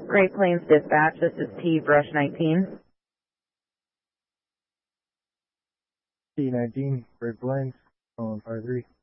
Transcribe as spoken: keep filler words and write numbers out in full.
Great Plains Dispatch, this is T Brush nineteen. T nineteen, Great Plains, calling fire three.